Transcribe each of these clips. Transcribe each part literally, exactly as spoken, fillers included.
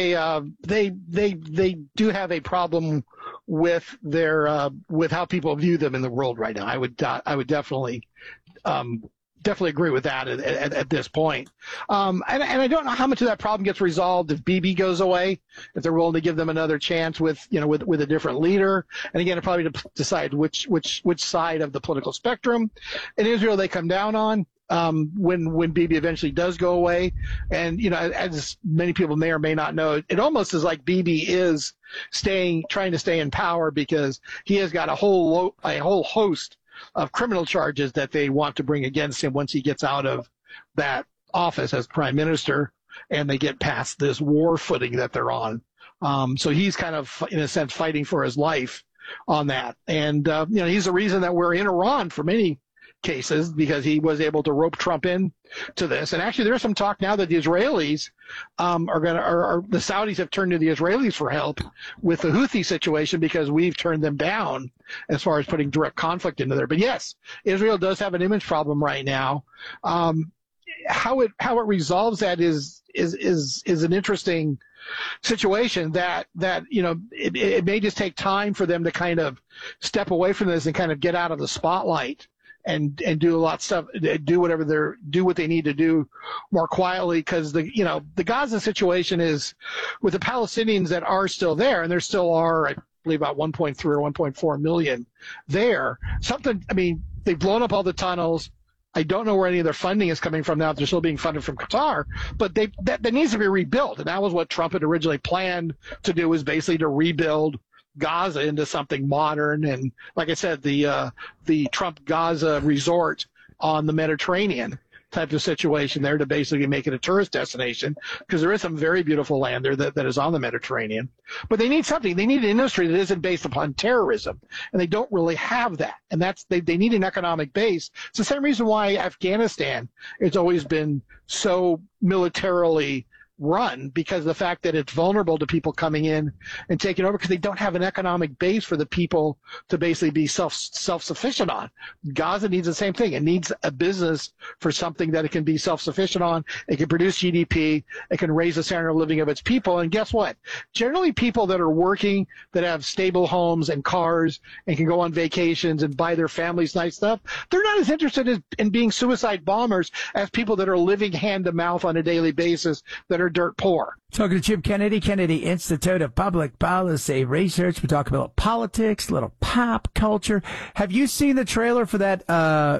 they uh, they they they do have a problem with their uh, with how people view them in the world right now. I would uh, I would definitely um, definitely agree with that at, at, at this point. Um, and, and I don't know how much of that problem gets resolved if Bibi goes away, if they're willing to give them another chance with you know with with a different leader. And again, it probably to decide which which which side of the political spectrum in Israel they come down on. Um, when when Bibi eventually does go away, and you know, as many people may or may not know, it almost is like Bibi is staying, trying to stay in power because he has got a whole lo- a whole host of criminal charges that they want to bring against him once he gets out of that office as prime minister, and they get past this war footing that they're on. Um, so he's kind of, in a sense, fighting for his life on that, and uh, you know, he's the reason that we're in Iran for many cases because he was able to rope Trump in to this. And actually there's some talk now that the Israelis um, are going to, or, or the Saudis have turned to the Israelis for help with the Houthi situation because we've turned them down as far as putting direct conflict into there. But yes, Israel does have an image problem right now. Um, how it, how it resolves that is, is, is, is an interesting situation that, that, you know, it, it may just take time for them to kind of step away from this and kind of get out of the spotlight and and do a lot of stuff, do whatever they're do what they need to do more quietly, because the you know the Gaza situation is with the Palestinians that are still there, and there still are, I believe, about one point three or one point four million there. Something, I mean, they've blown up all the tunnels. I don't know where any of their funding is coming from now. They're still being funded from Qatar, but they that, that needs to be rebuilt, and that was what Trump had originally planned to do, was basically to rebuild Gaza into something modern. And like I said, the uh, the Trump Gaza resort on the Mediterranean type of situation there to basically make it a tourist destination, because there is some very beautiful land there that, that is on the Mediterranean. But they need something. They need an industry that isn't based upon terrorism, and they don't really have that. And that's they, they need an economic base. It's the same reason why Afghanistan has always been so militarily run, because of the fact that it's vulnerable to people coming in and taking over, because they don't have an economic base for the people to basically be self self-sufficient on. Gaza needs the same thing. It needs a business for something that it can be self-sufficient on. It can produce G D P. It can raise the standard of living of its people. And guess what? Generally, people that are working, that have stable homes and cars and can go on vacations and buy their families nice stuff, they're not as interested in, in being suicide bombers as people that are living hand to mouth on a daily basis that are dirt poor. Talking to Jim Kennedy, Kennedy Institute of Public Policy Research. We talk about politics, a little pop culture. Have you seen the trailer for that uh,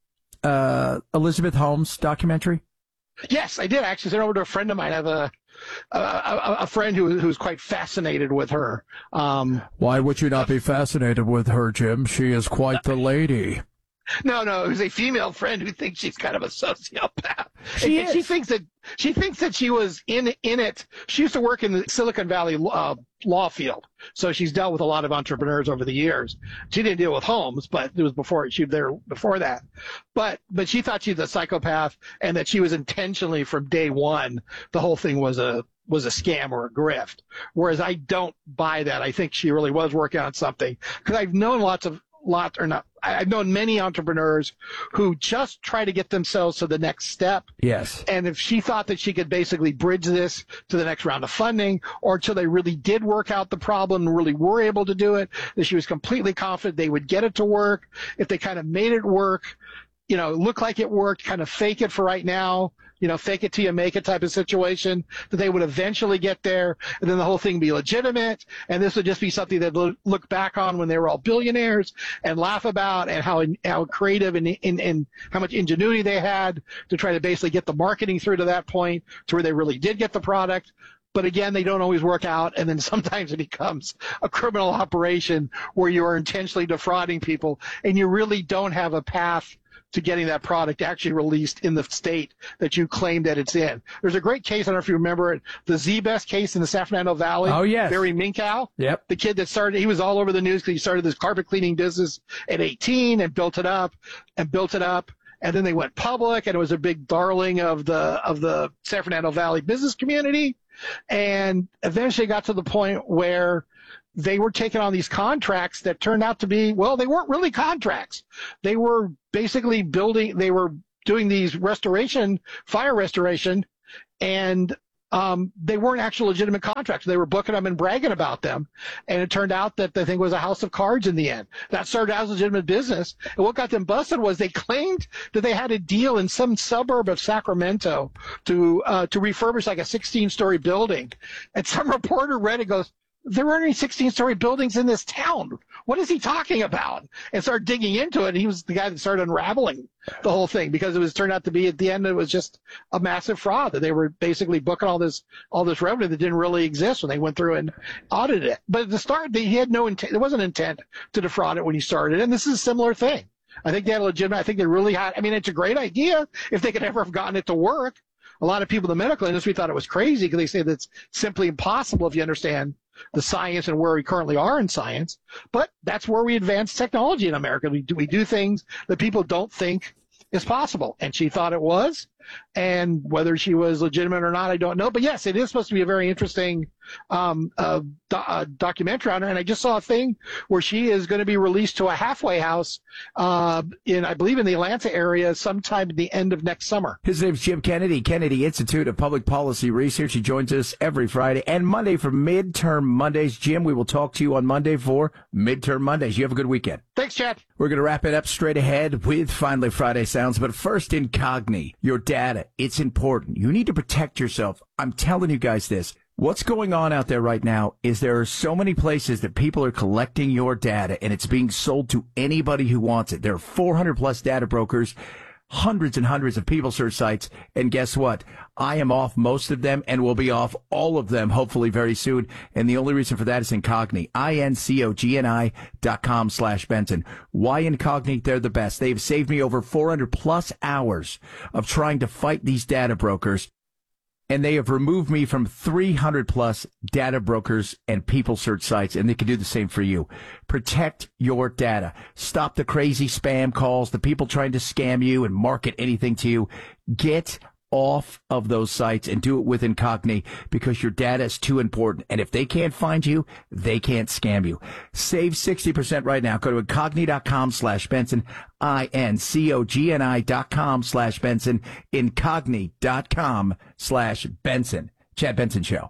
uh, Elizabeth Holmes documentary? Yes, I did. I actually sent it over to a friend of mine. I have a a, a, a friend who who's quite fascinated with her. Um, Why would you not be fascinated with her, Jim? She is quite the lady. No, no, it was a female friend who thinks she's kind of a sociopath. She and, is. She thinks that she thinks that she was in in it. She used to work in the Silicon Valley uh, law field, so she's dealt with a lot of entrepreneurs over the years. She didn't deal with Holmes, but it was before she was there before that. But but she thought she was a psychopath, and that she was intentionally from day one. The whole thing was a was a scam or a grift. Whereas I don't buy that. I think she really was working on something, because I've known lots of lot or not. I've known many entrepreneurs who just try to get themselves to the next step. Yes. And if she thought that she could basically bridge this to the next round of funding, or until they really did work out the problem and really were able to do it, that she was completely confident they would get it to work. If they kind of made it work, you know, look like it worked, kind of fake it for right now, you know, fake it till you make it type of situation, that they would eventually get there, and then the whole thing be legitimate, and this would just be something that look, look back on when they were all billionaires and laugh about, and how how creative and, and, and how much ingenuity they had to try to basically get the marketing through to that point to where they really did get the product. But again, they don't always work out, and then sometimes it becomes a criminal operation where you are intentionally defrauding people, and you really don't have a path to getting that product actually released in the state that you claim that it's in. There's a great case, I don't know if you remember it, the Z-Best case in the San Fernando Valley. Oh, yes. Barry Minkow. Yep. The kid that started, he was all over the news because he started this carpet cleaning business at eighteen and built it up and built it up. And then they went public, and it was a big darling of the of the San Fernando Valley business community. And eventually got to the point where they were taking on these contracts that turned out to be, well, they weren't really contracts. They were basically building, they were doing these restoration, fire restoration, and um, they weren't actual legitimate contracts. They were booking them and bragging about them. And it turned out that the thing was a house of cards in the end. That started out as legitimate business. And what got them busted was they claimed that they had a deal in some suburb of Sacramento to, uh, to refurbish like a sixteen story building. And some reporter read it, goes, there weren't any sixteen story buildings in this town. What is he talking about? And started digging into it. And he was the guy that started unraveling the whole thing, because it was turned out to be, at the end, it was just a massive fraud, that they were basically booking all this, all this revenue that didn't really exist when they went through and audited it. But at the start, he had no intent. There wasn't intent to defraud it when he started. And this is a similar thing. I think they had a legitimate, I think they really had, I mean, it's a great idea if they could ever have gotten it to work. A lot of people in the medical industry thought it was crazy because they say that's simply impossible if you understand the science and where we currently are in science. But that's where we advance technology in America. We do, we do things that people don't think is possible. And she thought it was. And whether she was legitimate or not, I don't know. But yes, it is supposed to be a very interesting um, uh, do- uh, documentary on her. And I just saw a thing where she is going to be released to a halfway house uh, in, I believe, in the Atlanta area sometime at the end of next summer. His name's Jim Kennedy, Kennedy Institute of Public Policy Research. He joins us every Friday and Monday for Midterm Mondays. Jim, we will talk to you on Monday for Midterm Mondays. You have a good weekend. Thanks, Chad. We're going to wrap it up straight ahead with Finally Friday Sounds. But first, Incogni, your data. It's important. You need to protect yourself. I'm telling you guys this. What's going on out there right now is there are so many places that people are collecting your data, and it's being sold to anybody who wants it. There are four hundred plus data brokers, hundreds and hundreds of people search sites. And guess what? I am off most of them and will be off all of them hopefully very soon. And the only reason for that is Incogni, I N C O G N I dot com slash Benson. Why Incogni? They're the best. They've saved me over four hundred plus hours of trying to fight these data brokers. And they have removed me from three hundred plus data brokers and people search sites, and they can do the same for you. Protect your data. Stop the crazy spam calls, the people trying to scam you and market anything to you. Get off of those sites and do it with Incogni, because your data is too important. And if they can't find you, they can't scam you. Save sixty percent right now. Go to Incogni dot com slash Benson, I N C O G N I dot com slash Benson, Incogni dot com slash Benson. Chad Benson Show.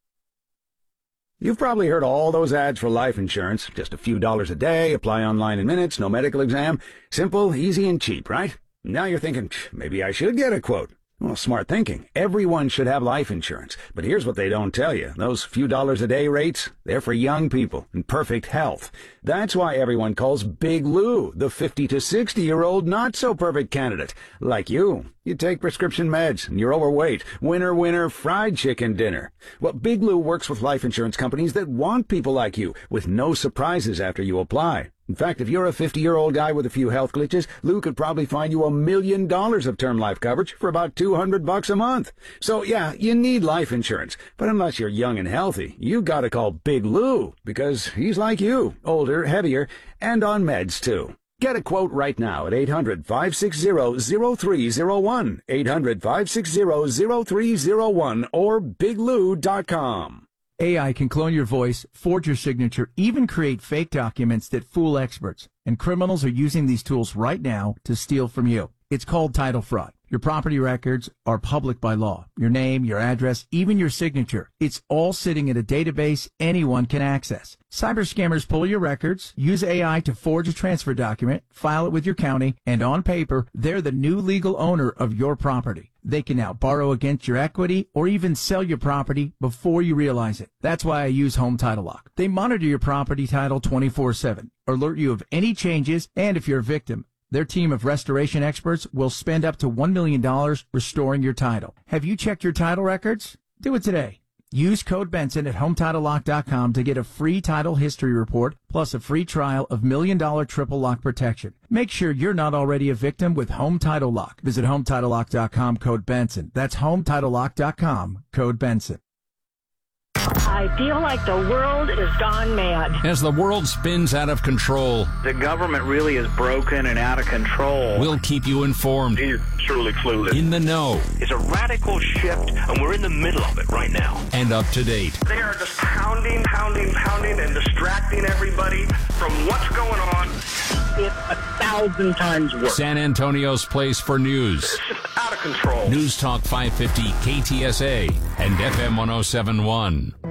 You've probably heard all those ads for life insurance. Just a few dollars a day, apply online in minutes, no medical exam. Simple, easy, and cheap, right? Now you're thinking, maybe I should get a quote. Well, smart thinking. Everyone should have life insurance. But here's what they don't tell you. Those few dollars a day rates, they're for young people in perfect health. That's why everyone calls Big Lou the fifty to sixty-year-old not-so-perfect candidate. Like you. You take prescription meds, and you're overweight. Winner, winner, fried chicken dinner. Well, Big Lou works with life insurance companies that want people like you, with no surprises after you apply. In fact, if you're a fifty-year-old guy with a few health glitches, Lou could probably find you a million dollars of term life coverage for about two hundred bucks a month. So yeah, you need life insurance. But unless you're young and healthy, you gotta call Big Lou, because he's like you, older, heavier, and on meds too. Get a quote right now at eight hundred, five six zero, zero three zero one, eight hundred, five six zero, zero three zero one, or big lou dot com. A I can clone your voice, forge your signature, even create fake documents that fool experts. And criminals are using these tools right now to steal from you. It's called title fraud. Your property records are public by law. Your name, your address, even your signature. It's all sitting in a database anyone can access. Cyber scammers pull your records, use A I to forge a transfer document, file it with your county, and on paper, they're the new legal owner of your property. They can now borrow against your equity or even sell your property before you realize it. That's why I use Home Title Lock. They monitor your property title twenty-four seven, alert you of any changes, and if you're a victim, their team of restoration experts will spend up to one million dollars restoring your title. Have you checked your title records? Do it today. Use code Benson at home title lock dot com to get a free title history report plus a free trial of million dollar triple lock protection. Make sure you're not already a victim with Home Title Lock. Visit home title lock dot com, code Benson. That's home title lock dot com, code Benson. I feel like the world is gone mad. As the world spins out of control, the government really is broken and out of control. We'll keep you informed. You're truly clueless. In the know. It's a radical shift, and we're in the middle of it right now. And up to date. They are just pounding, pounding, pounding, and distracting everybody from what's going on. It's a thousand times worse. San Antonio's place for news. It's just out of control. News Talk five fifty K T S A and F M one oh seven point one.